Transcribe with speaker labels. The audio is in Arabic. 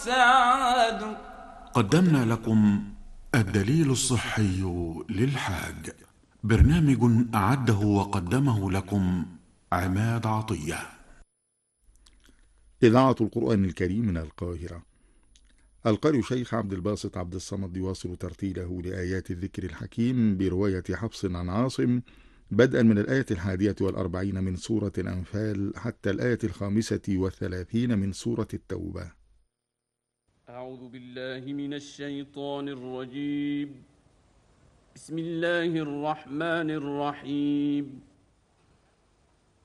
Speaker 1: والسعاد.
Speaker 2: قدمنا لكم الدليل الصحي للحاج، برنامج أعده وقدمه لكم عماد عطية.
Speaker 3: إذاعة القرآن الكريم من القاهرة. القارئ شيخ عبد الباسط عبد الصمد يواصل ترتيله لآيات الذكر الحكيم برواية حفص عن عاصم، بدءا من الآية 41 من سورة الأنفال حتى الآية 35 من سورة التوبة.
Speaker 1: أعوذ بالله من الشيطان الرجيم. بسم الله الرحمن الرحيم.